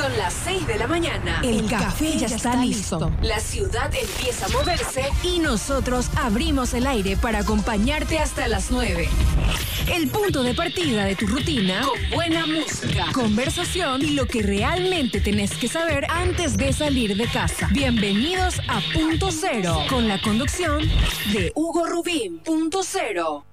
Son las 6 de la mañana. El café ya está listo. La ciudad empieza a moverse y nosotros abrimos el aire para acompañarte hasta las 9. El punto de partida de tu rutina, con buena música, conversación y lo que realmente tenés que saber antes de salir de casa. Bienvenidos a Punto Cero, con la conducción de Hugo Rubín. Punto Cero.